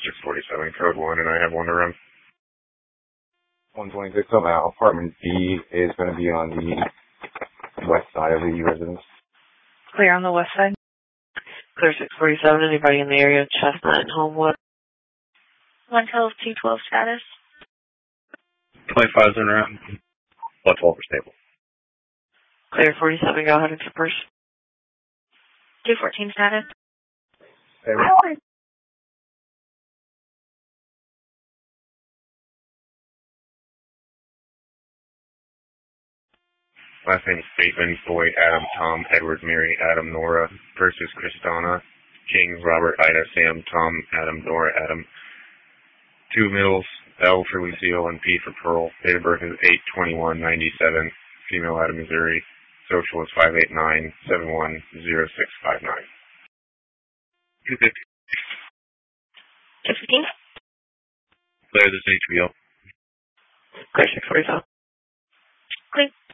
647, code 1, and I have one to run. 126 now. Apartment B is going to be on the west side of the residence. Clear on the west side. Clear 647. Anybody in the area of Chestnut and Homewood? 112, 212 status. 25's in route. 112 for stable. Clear 47. Go ahead and disperse. 214 status. Stable. Last name is Bateman, Boyd, Adam, Tom, Edward, Mary, Adam, Nora versus Kristana, King, Robert, Ida, Sam, Tom, Adam, Nora, Adam. 2 middles, L for Lucille and P for Pearl. Date of birth is 8/21/97. Female out of Missouri. Social is 589-710659. 250. 215. Clear this HBO. Clear 647. Clear.